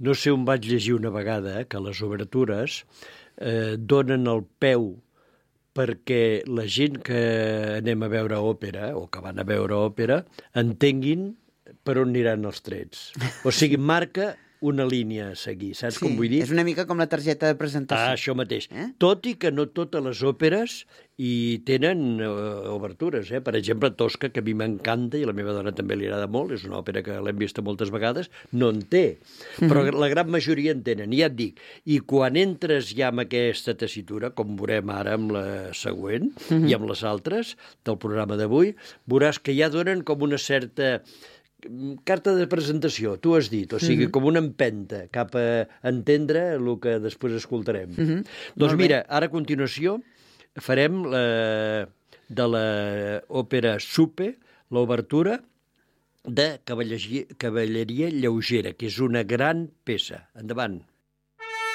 no sé on vaig llegir una vegada que les obertures donen el peu perquè la gent que anem a veure òpera, o que van a veure òpera, entenguin per on aniran els trets. O sigui, marca una línia a seguir, saps com vull dir? És una mica com la targeta de presentació. Això mateix. Tot i que no totes les òperes hi tenen obertures. Per exemple, Tosca, que a mi m'encanta, i a la meva dona també li agrada molt, és una òpera que l'hem vista moltes vegades, no en té. Però la gran majoria en tenen. I ja et dic, i quan entres ja amb aquesta tessitura, com veurem ara amb la següent, i amb les altres del programa d'avui, veuràs que ja donen com una certa carta de presentació, tu has dit, o sigui, com una empenta cap a entendre el que després escoltarem. Doncs mira, ara a continuació farem de l'òpera Supe, l'obertura de Cavalleria Lleugera, que és una gran peça. Endavant.